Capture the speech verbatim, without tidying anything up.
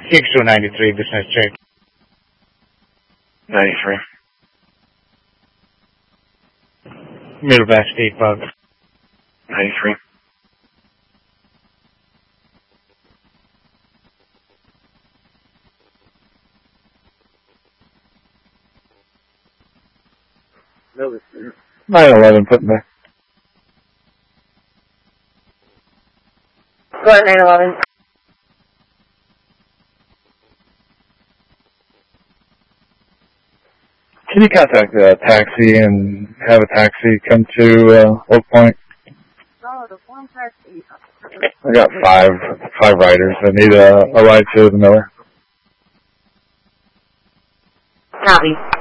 six two ninety-three, business check. ninety-three. Millback State Park. ninety-three. nine eleven, putting there. Go ahead, nine eleven. Can you contact a taxi and have a taxi come to uh, Oak Point? I got five five riders. I need a, a ride to the Miller. Copy.